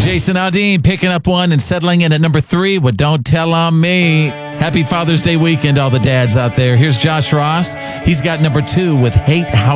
Jason Aldean picking up one and settling in at number 3 with Don't Tell on Me. Happy Father's Day weekend, all the dads out there. Here's Josh Ross. He's got number 2 with Hate How